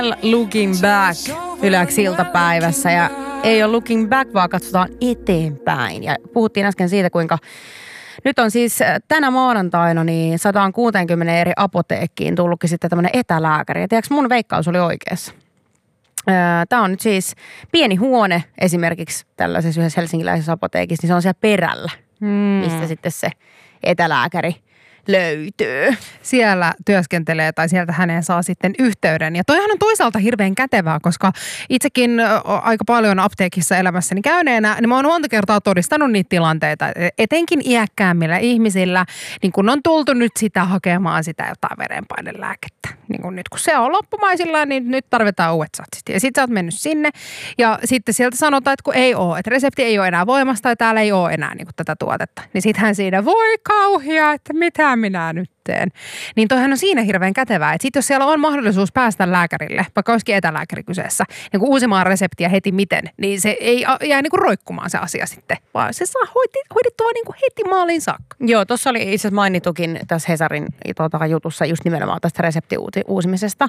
Looking Back Yleäksi iltapäivässä ja ei ole looking back, vaan katsotaan eteenpäin. Ja puhuttiin äsken siitä, kuinka nyt on siis tänä maanantaina niin 160 eri apoteekkiin tullutkin sitten tämmöinen etälääkäri. Ja tiedätkö, mun veikkaus oli oikeassa. Tämä on nyt siis pieni huone esimerkiksi tällaisessa yhdessä helsinkiläisessä apoteekissa, niin se on siellä perällä, mistä sitten se etälääkäri löytyy. Siellä työskentelee tai sieltä häneen saa sitten yhteyden. Ja toihan on toisaalta hirveän kätevää, koska itsekin aika paljon apteekissa elämässäni käyneenä, niin mä oon monta kertaa todistanut niitä tilanteita, etenkin iäkkäämmillä ihmisillä, niin kun on tultu nyt sitä hakemaan sitä jotain verenpainelääkettä. Niin kun nyt kun se on loppumaisillaan, niin nyt tarvitaan uudet satsit. Ja sit sä oot mennyt sinne ja sitten sieltä sanotaan, että kun ei ole, että resepti ei ole enää voimassa tai täällä ei ole enää niin kuin tätä tuotetta. Niin sittenhän siinä voi kauhia, että mitä minä nyt teen. Niin toihan on siinä hirveän kätevää, että sitten jos siellä on mahdollisuus päästä lääkärille, vaikka olisikin etälääkäri kyseessä, niin kuin uusimaan reseptiä heti miten, niin se ei jää niin kuin roikkumaan se asia sitten, vaan se saa hoidettua niin kuin heti maaliin saakka. Joo, tuossa oli itse asiassa mainitukin tässä Hesarin jutussa just nimenomaan tästä reseptiuusimisesta.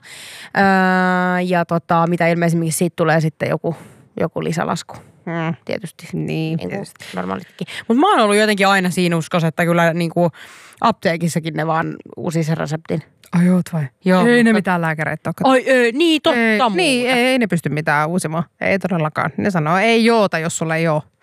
Ja mitä ilmeisimmin siitä tulee sitten joku lisälasku. Tietysti. Niin tietysti. Normaalistikin. Mutta mä oon ollut jotenkin aina siinä uskossa, että kyllä niin kuin apteekissakin ne vaan uusi sen reseptin. Ai oot vai? Joo. Ei ne mitään lääkäreitä ole. Ai niin totta muuta. Niin, ei ne pysty mitään uusimaan. Ei todellakaan. Ne sanoo, ei joota, jos sulle ei ole.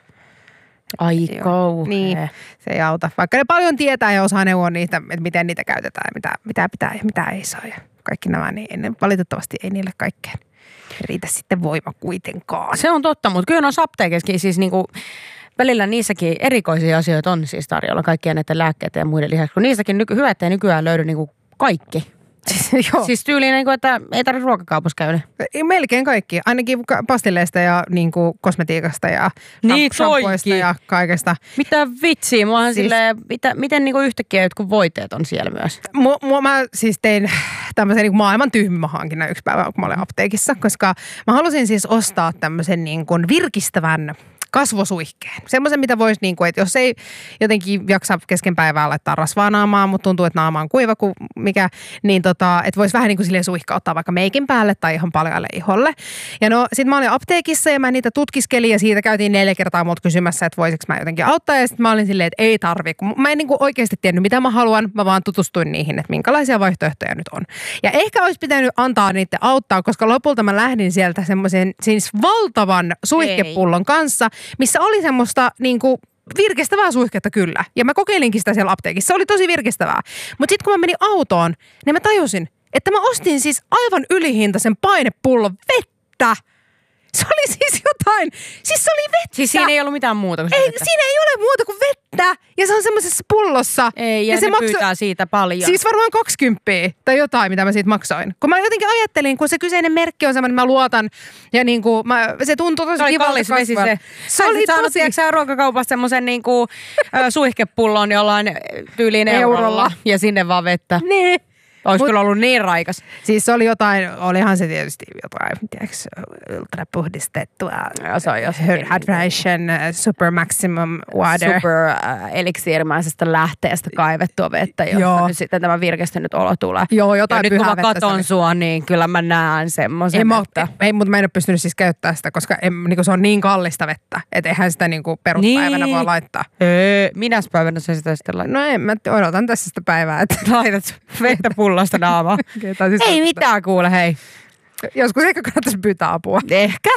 Ai kauhea. Niin, se ei auta. Vaikka ne paljon tietää ja osaa neuvoa niitä, että miten niitä käytetään ja mitä pitää ja mitä ei saa. Ja kaikki nämä, niin valitettavasti ei niille kaikkeen riitä sitten voima kuitenkaan. Se on totta, mutta kyllä noissa apteekissakin siis niinku välillä niissäkin erikoisia asioita on siis tarjolla kaikkien näiden lääkkeiden ja muiden lisäksi, kun niissäkin hyvä, ettei nykyään löydy niinku kaikki. Siis tyyliin, niin kuin, että ei tarvitse ruokakaupassa käydä. Melkein kaikki. Ainakin pastilleista ja niin kuin kosmetiikasta ja shampoista ja kaikesta. Mitä vitsiä? Muahan siis, miten niin kuin yhtäkkiä jotkut voiteet on siellä myös? Mä siis tein tämmöisen niin kuin maailman tyhmimmän hankinnan yksi päivä, kun mä olin apteekissa. Koska mä halusin siis ostaa tämmöisen niin kuin virkistävän kasvosuihkeen. Semmoisen, mitä voisi, niin kuin, että jos ei jotenkin jaksa kesken päivää laittaa rasvaa naamaan, mutta tuntuu, että naama on kuiva kuin mikä, niin että voisi vähän niin kuin silleen suihkauttaa vaikka meikin päälle tai ihan paljalle iholle. Ja no, sit mä olin apteekissa ja mä niitä tutkiskelin ja siitä käytiin 4 kertaa mut kysymässä, että voisiko mä jotenkin auttaa. Ja sitten mä olin silleen, että ei tarvi. Mä en niin kuin oikeasti tiennyt, mitä mä haluan. Mä vaan tutustuin niihin, että minkälaisia vaihtoehtoja nyt on. Ja ehkä olisi pitänyt antaa niiden auttaa, koska lopulta mä lähdin sieltä semmoisen siis valtavan suihkepullon kanssa, missä oli semmoista niinku virkistävää suihketta kyllä. Ja mä kokeilinkin sitä siellä apteekissa. Se oli tosi virkistävää. Mutta sitten kun mä menin autoon, niin mä tajusin, että mä ostin siis aivan ylihintaisen painepullon vettä. Se oli siis jotain. Siis se oli vettä. Siis siinä ei ollut mitään muuta kuin vettä. Siinä ei ole muuta kuin vettä. Ja se on semmoisessa pullossa. Ei, ja se pyytää siitä paljon. Siis varmaan 20 tai jotain, mitä mä siitä maksoin. Kun mä jotenkin ajattelin, kun se kyseinen merkki on semmoinen, mä luotan. Ja niinku, se tuntuu tosi kivalta kasvaa. Se oli tosi. Sä ruokakaupassa semmoisen niinku suihkepullon jollain tyyliin eurolla. Ja sinne vaan vettä. Niin. Olisi kyllä ollut niin raikas. Siis se oli jotain, olihan se tietysti jotain, tiedätkö, ultrapuhdistettua. Se on hydration, super maximum water. Super eliksiirimäisestä lähteestä kaivettua vettä, jossa nyt sitten tämä virkistynyt olo tulee. Joo, jotain ja nyt kun mä katon sua, niin kyllä mä näen semmoisen. Ei, mutta mä en ole pystynyt siis käyttämään sitä, koska niin se on niin kallista vettä, että eihän sitä niin peruspäivänä voi laittaa. Minäs päivänä se sitä sitten laittaa? No en, mä odotan tässä sitä päivää, että laitat vettä pullosta naamaa. Siis ei mitään kuule, hei. Joskus ehkä kannattaisi pyytää apua. Ehkä.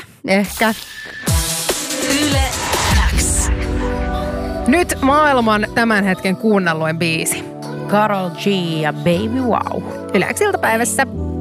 Yle X. Nyt maailman tämän hetken kuunnelluin biisi. Karol G ja Baby Wow. Yle X iltapäivässä.